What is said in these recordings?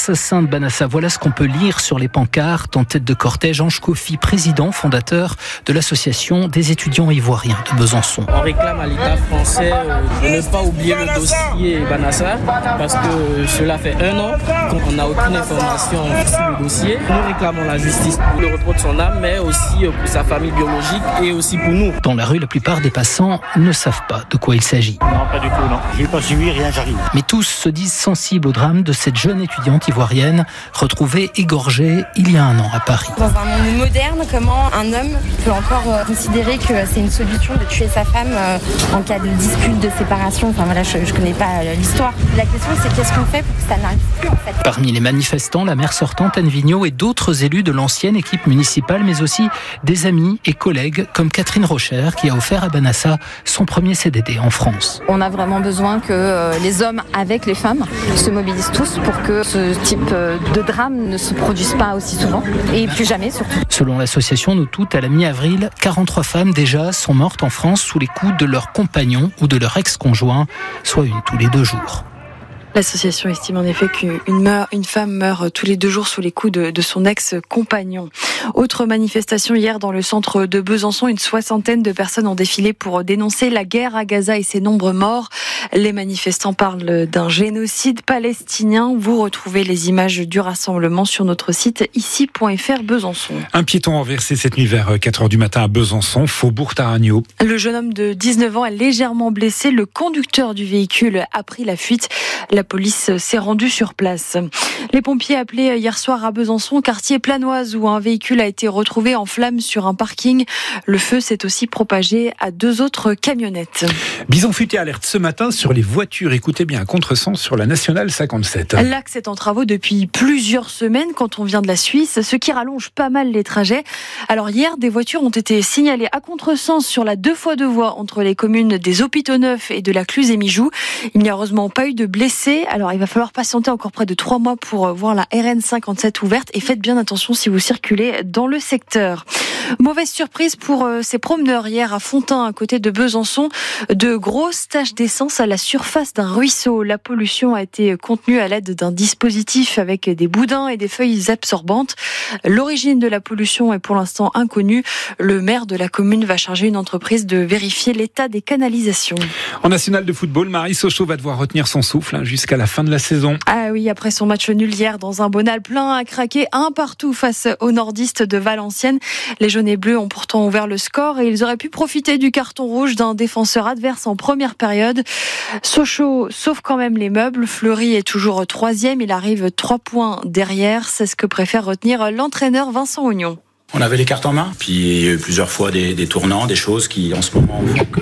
assassins de Banassa. Voilà ce qu'on peut lire sur les pancartes. En tête de cortège, Ange Kofi, président, fondateur de l'association des étudiants ivoiriens de Besançon. On réclame à l'État français de ne pas oublier le dossier Banassa parce que cela fait 1 an qu'on n'a aucune information sur le dossier. Nous réclamons la justice pour le repos de son âme, mais aussi pour sa famille biologique et aussi pour nous. Dans la rue, la plupart des passants ne savent pas de quoi il s'agit. Non, pas du tout, non. J'ai pas suivi, rien, j'arrive. Mais tous se disent sensibles au drame de cette jeune étudiante ivoirienne retrouvée égorgée il y a 1 an à Paris. Dans un monde moderne, comment un homme peut encore considérer que c'est une solution de tuer sa femme en cas de dispute, de séparation. Enfin voilà, je connais pas l'histoire. La question c'est qu'est-ce qu'on fait pour que ça n'arrive plus en fait. Parmi les manifestants, la maire sortante Anne Vigneault et d'autres élus de l'ancienne équipe municipale, mais aussi des amis et collègues comme Catherine Rocher qui a offert à Banassa son premier CDD en France. On a vraiment besoin que les hommes avec les femmes se mobilisent tous pour que ce type de drame ne se produise pas aussi souvent et plus jamais surtout. Selon l'association Nous Toutes, à la mi-avril, 43 femmes déjà sont mortes en France sous les coups de leur compagnon ou de leur ex-conjoint, soit une tous les 2 jours. L'association estime en effet qu'une femme meurt tous les 2 jours sous les coups de son ex-compagnon. Autre manifestation hier dans le centre de Besançon, une 60aine de personnes ont défilé pour dénoncer la guerre à Gaza et ses nombreux morts. Les manifestants parlent d'un génocide palestinien. Vous retrouvez les images du rassemblement sur notre site ici.fr Besançon. Un piéton renversé cette nuit vers 4h du matin à Besançon, faubourg Taragno. Le jeune homme de 19 ans est légèrement blessé. Le conducteur du véhicule a pris la fuite. La police s'est rendue sur place. Les pompiers appelés hier soir à Besançon, quartier Planoise, où un véhicule a été retrouvé en flammes sur un parking. Le feu s'est aussi propagé à 2 autres camionnettes. Bison futé alerte ce matin sur les voitures. Écoutez bien, contresens sur la nationale 57. L'axe est en travaux depuis plusieurs semaines quand on vient de la Suisse, ce qui rallonge pas mal les trajets. Alors hier, des voitures ont été signalées à contresens sur la 2x2 voies entre les communes des Hôpitaux Neufs et de la Cluse et Mijoux. Il n'y a heureusement pas eu de blessés. Alors il va falloir patienter encore près de 3 mois pour voir la RN 57 ouverte et faites bien attention si vous circulez dans le secteur. Mauvaise surprise pour ces promeneurs hier à Fontain, à côté de Besançon. De grosses taches d'essence à la surface d'un ruisseau. La pollution a été contenue à l'aide d'un dispositif avec des boudins et des feuilles absorbantes. L'origine de la pollution est pour l'instant inconnue. Le maire de la commune va charger une entreprise de vérifier l'état des canalisations. En national de football, Marie Sochaux va devoir retenir son souffle jusqu'à la fin de la saison. Ah oui, après son match nul hier dans un Bonal plein à craquer 1-1 face aux nordistes de Valenciennes. Les jaunes et bleus ont pourtant ouvert le score et ils auraient pu profiter du carton rouge d'un défenseur adverse en première période. Sochaux sauve quand même les meubles. Fleury est toujours 3e. Il arrive 3 points derrière. C'est ce que préfère retenir l'entraîneur Vincent Ognon. On avait les cartes en main, puis il y a eu plusieurs fois des tournants, des choses qui en ce moment font que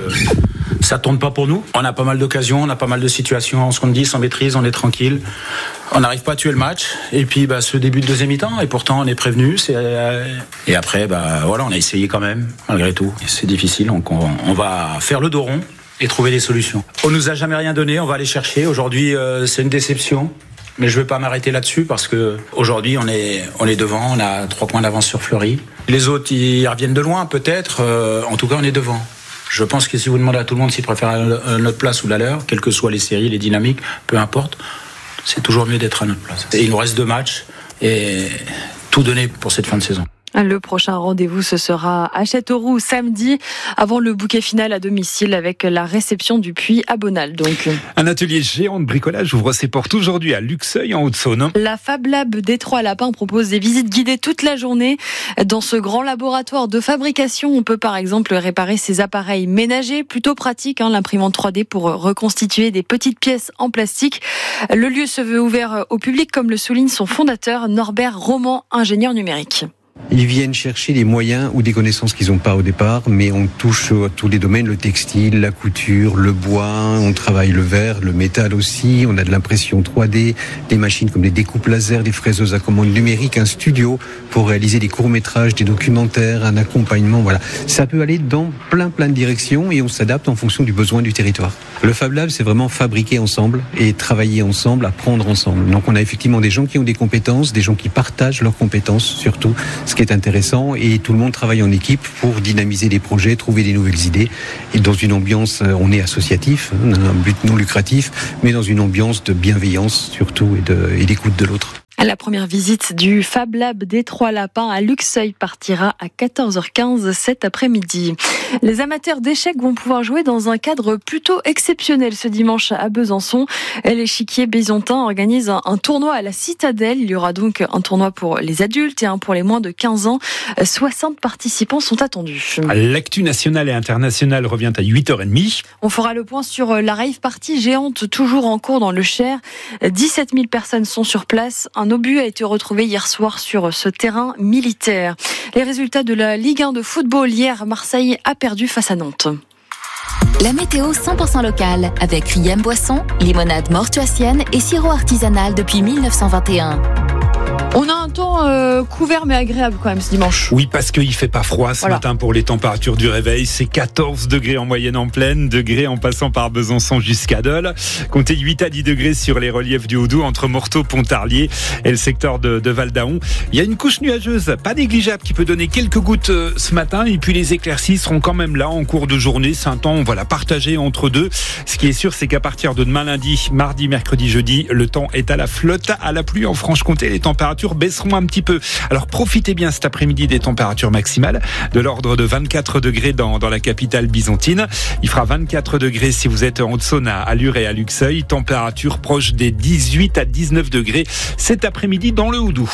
ça tourne pas pour nous. On a pas mal d'occasions, on a pas mal de situations, on se compte 10, on maîtrise, on est tranquille. On n'arrive pas à tuer le match, et puis ce début de deuxième mi-temps, et pourtant on est prévenu. Et après, voilà, on a essayé quand même, malgré tout. C'est difficile, donc on va faire le dos rond et trouver des solutions. On nous a jamais rien donné, on va aller chercher. Aujourd'hui, c'est une déception. Mais je ne veux pas m'arrêter là-dessus parce que aujourd'hui on est devant, on a 3 points d'avance sur Fleury. Les autres ils reviennent de loin peut-être, en tout cas on est devant. Je pense que si vous demandez à tout le monde s'il préfère notre place ou la leur, quelles que soient les séries, les dynamiques, peu importe, c'est toujours mieux d'être à notre place. Et il nous reste 2 matchs et tout donner pour cette fin de saison. Le prochain rendez-vous, ce sera à Châteauroux samedi, avant le bouquet final à domicile avec la réception du Puy à Bonal. Donc. Un atelier géant de bricolage ouvre ses portes aujourd'hui à Luxeuil, en Haute-Saône. La Fab Lab des Trois Lapins propose des visites guidées toute la journée. Dans ce grand laboratoire de fabrication, on peut par exemple réparer ses appareils ménagers, plutôt pratique, l'imprimante 3D pour reconstituer des petites pièces en plastique. Le lieu se veut ouvert au public, comme le souligne son fondateur, Norbert Roman, ingénieur numérique. Ils viennent chercher des moyens ou des connaissances qu'ils n'ont pas au départ, mais on touche à tous les domaines, le textile, la couture, le bois, on travaille le verre, le métal aussi, on a de l'impression 3D, des machines comme des découpes laser, des fraiseuses à commande numérique, un studio pour réaliser des courts-métrages, des documentaires, un accompagnement, voilà. Ça peut aller dans plein de directions et on s'adapte en fonction du besoin du territoire. Le Fab Lab, c'est vraiment fabriquer ensemble et travailler ensemble, apprendre ensemble. Donc on a effectivement des gens qui ont des compétences, des gens qui partagent leurs compétences surtout, ce qui est intéressant, et tout le monde travaille en équipe pour dynamiser des projets, trouver des nouvelles idées. Et dans une ambiance, on est associatif, on a un but non lucratif, mais dans une ambiance de bienveillance surtout et d'écoute de l'autre. La première visite du Fab Lab des Trois Lapins à Luxeuil partira à 14h15 cet après-midi. Les amateurs d'échecs vont pouvoir jouer dans un cadre plutôt exceptionnel ce dimanche à Besançon. L'échiquier Bisontin organise un tournoi à la Citadelle. Il y aura donc un tournoi pour les adultes et un pour les moins de 15 ans. 60 participants sont attendus. L'actu nationale et internationale revient à 8h30. On fera le point sur la rave party géante toujours en cours dans le Cher. 17 000 personnes sont sur place. Un obus a été retrouvé hier soir sur ce terrain militaire. Les résultats de la Ligue 1 de football hier, Marseille a perdu face à Nantes. La météo 100% locale avec Riem Boisson, limonade mortuacienne et sirop artisanal depuis 1921. On a un temps couvert mais agréable quand même ce dimanche. Oui, parce qu'il fait pas froid ce matin pour les températures du réveil. C'est 14 degrés en moyenne en plaine, degrés en passant par Besançon jusqu'à Dole. Comptez 8 à 10 degrés sur les reliefs du Haut-Doubs entre Morteau, Pontarlier et le secteur de Val-d'Aon. Il y a une couche nuageuse, pas négligeable, qui peut donner quelques gouttes ce matin. Et puis les éclaircies seront quand même là en cours de journée. C'est un temps, partagé entre deux. Ce qui est sûr, c'est qu'à partir de demain lundi, mardi, mercredi, jeudi, le temps est à la flotte, à la pluie en Franche-Comté. Les températures baisseront un petit peu. Alors profitez bien cet après-midi des températures maximales de l'ordre de 24 degrés dans la capitale bisontine. Il fera 24 degrés si vous êtes en Haute-Saône à Lure et à Luxeuil. Température proche des 18 à 19 degrés cet après-midi dans le Haut-Doubs.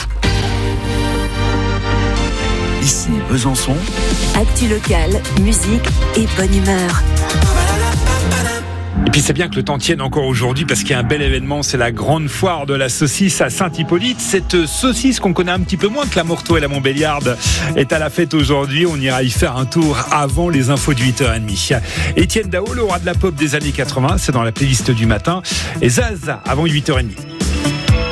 Ici Besançon. Actu locale, musique et bonne humeur. Et puis c'est bien que le temps tienne encore aujourd'hui parce qu'il y a un bel événement, c'est la grande foire de la saucisse à Saint-Hippolyte. Cette saucisse qu'on connaît un petit peu moins que la Morteau et la Montbéliarde est à la fête aujourd'hui. On ira y faire un tour avant les infos de 8h30. Étienne Dao, le roi de la pop des années 80, c'est dans la playlist du matin. Et Zaz avant 8h30.